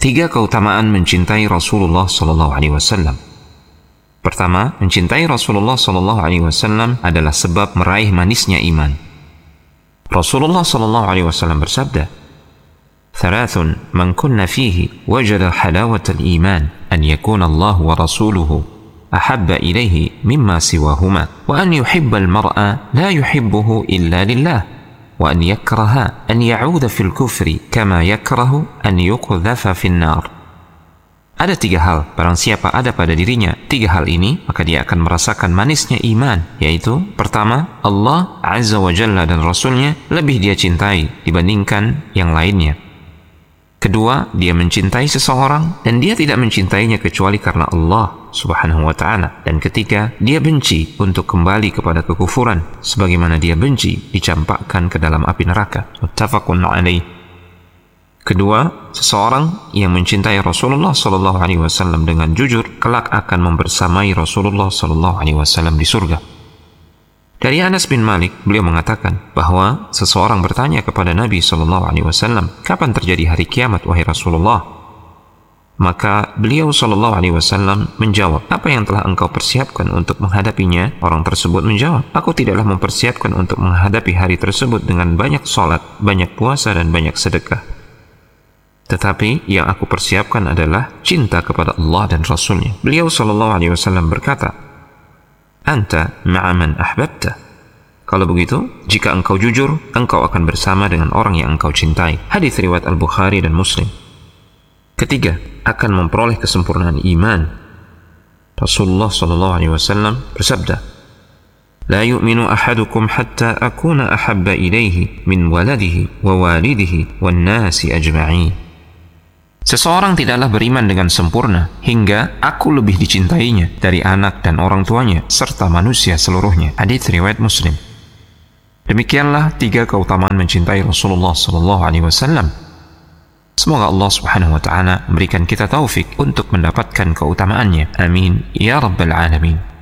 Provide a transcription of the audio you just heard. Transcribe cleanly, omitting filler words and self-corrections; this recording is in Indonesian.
3 keutamaan mencintai Rasulullah sallallahu alaihi wasallam. Pertama, mencintai Rasulullah sallallahu alaihi wasallam adalah sebab meraih manisnya iman. Rasulullah sallallahu alaihi wasallam bersabda, "Thalathun man kunna fihi wajada halawatal iman an yakuna Allah wa rasuluhu ahabba ilaihi mimma siwahuma wa an yuhibbal mar'a la yuhibbuhu illa lillah." وأن يكره أن يعود في الكفر كما يكره أن يقذف في النار. Ada 3 hal, barang siapa ada pada dirinya 3 hal ini, maka dia akan merasakan manisnya iman, yaitu pertama, Allah Azza wa Jalla dan Rasulnya lebih dia cintai dibandingkan yang lainnya. Kedua, dia mencintai seseorang dan dia tidak mencintainya kecuali karena Allah Subhanahu wa ta'ala. Dan ketiga, dia benci untuk kembali kepada kekufuran sebagaimana dia benci dicampakkan ke dalam api neraka. Muttafaqun alaih. Kedua, seseorang yang mencintai Rasulullah sallallahu alaihi wasallam dengan jujur kelak akan membersamai Rasulullah sallallahu alaihi wasallam di surga. Dari Anas bin Malik, beliau mengatakan bahwa seseorang bertanya kepada Nabi sallallahu alaihi wasallam, "Kapan terjadi hari kiamat wahai Rasulullah?" Maka beliau sallallahu alaihi wasallam menjawab, "Apa yang telah engkau persiapkan untuk menghadapinya?" Orang tersebut menjawab, "Aku tidaklah mempersiapkan untuk menghadapi hari tersebut dengan banyak salat, banyak puasa dan banyak sedekah. Tetapi yang aku persiapkan adalah cinta kepada Allah dan Rasulnya." Beliau sallallahu alaihi wasallam berkata, "Anta ma'a man ahbabta." Kalau begitu, jika engkau jujur, engkau akan bersama dengan orang yang engkau cintai. Hadits riwayat Al-Bukhari dan Muslim. Ketiga, akan memperoleh kesempurnaan iman. Rasulullah sallallahu alaihi wasallam bersabda, "La yu'minu ahadukum hatta akuna ahabba ilaihi min waladihi wa walidihi wan nasi ajma'in." Seseorang tidaklah beriman dengan sempurna hingga aku lebih dicintainya dari anak dan orang tuanya serta manusia seluruhnya. Hadits riwayat Muslim. Demikianlah 3 keutamaan mencintai Rasulullah sallallahu alaihi wasallam. Semoga Allah Subhanahu wa taala memberikan kita taufik untuk mendapatkan keutamaannya. Amin ya rabbal alamin.